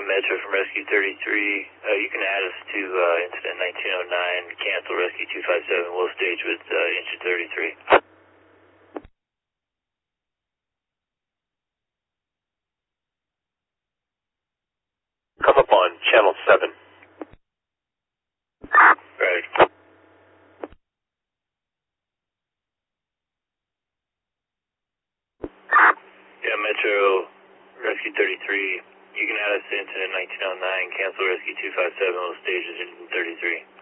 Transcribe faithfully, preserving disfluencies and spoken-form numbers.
Metro from Rescue thirty-three. Uh, you can add us to uh, incident nineteen oh nine, cancel Rescue two five seven, we'll stage with uh, engine thirty-three. Come up on channel seven. Right. Yeah, Metro Rescue thirty-three. You can add us to incident nineteen oh nine, cancel Rescue two five seven, we'll stage with engine thirty-three.